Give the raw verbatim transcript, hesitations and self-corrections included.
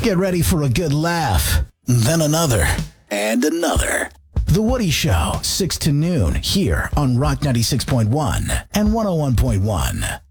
Get ready for a good laugh. Then another. And another. The Woody Show, six to noon, here on Rock ninety-six point one and one oh one point one.